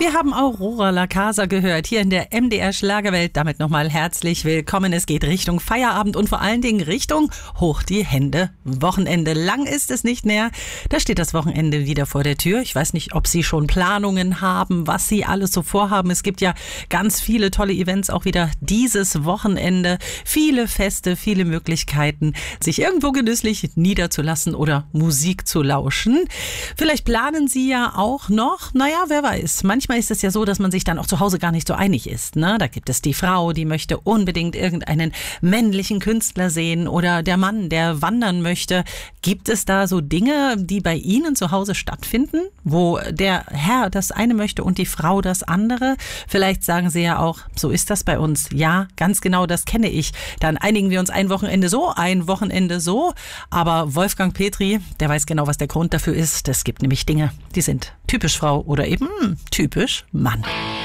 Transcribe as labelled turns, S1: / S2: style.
S1: Wir haben Aurora La Casa gehört, hier in der MDR Schlagerwelt. Damit nochmal herzlich willkommen. Es geht Richtung Feierabend und vor allen Dingen Richtung hoch die Hände Wochenende. Lang ist es nicht mehr. Da steht das Wochenende wieder vor der Tür. Ich weiß nicht, ob Sie schon Planungen haben, was Sie alles so vorhaben. Es gibt ja ganz viele tolle Events auch wieder dieses Wochenende. Viele Feste, viele Möglichkeiten, sich irgendwo genüsslich niederzulassen oder Musik zu lauschen. Vielleicht planen Sie ja auch noch, wer weiß. Manchmal ist es ja so, dass man sich dann auch zu Hause gar nicht so einig ist. Ne? Da gibt es die Frau, die möchte unbedingt irgendeinen männlichen Künstler sehen oder der Mann, der wandern möchte. Gibt es da so Dinge, die bei Ihnen zu Hause stattfinden, wo der Herr das eine möchte und die Frau das andere? Vielleicht sagen Sie ja auch, so ist das bei uns. Ja, ganz genau, das kenne ich. Dann einigen wir uns ein Wochenende so, ein Wochenende so. Aber Wolfgang Petri, der weiß genau, was der Grund dafür ist. Es gibt nämlich Dinge, die sind typisch Frau oder eben typisch Mann.